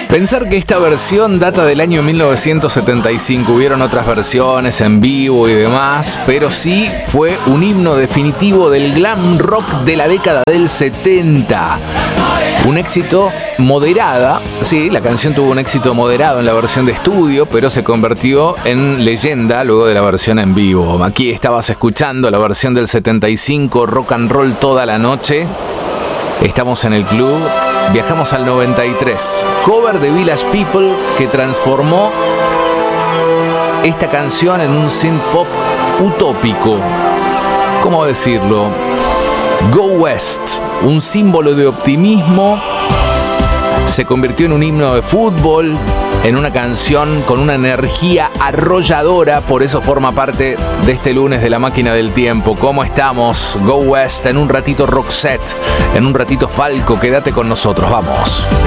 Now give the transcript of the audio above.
Pensar que esta versión data del año 1975, hubieron otras versiones en vivo y demás, pero sí fue un himno definitivo del glam rock de la década del 70. Un éxito moderada, sí, la canción tuvo un éxito moderado en la versión de estudio, pero se convirtió en leyenda luego de la versión en vivo. Aquí estabas escuchando la versión del 75, rock and roll toda la noche. Estamos en el club, viajamos al 93, cover de Village People que transformó esta canción en un synth pop utópico. ¿Cómo decirlo? Go West, un símbolo de optimismo, se convirtió en un himno de fútbol, en una canción con una energía arrolladora, por eso forma parte de este lunes de La Máquina del Tiempo. ¿Cómo estamos? Go West, en un ratito Roxette, en un ratito Falco, quédate con nosotros, vamos.